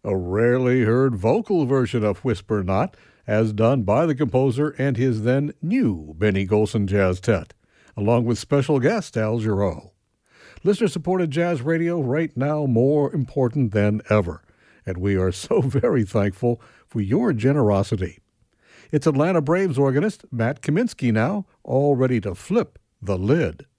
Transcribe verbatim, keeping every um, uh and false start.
a rarely heard vocal version of Whisper Not, as done by the composer and his then new Benny Golson Jazz Tet, along with special guest Al Jarreau. Listener-supported jazz radio right now more important than ever, and we are so very thankful for your generosity. It's Atlanta Braves organist Matt Kaminsky now, all ready to flip the lid.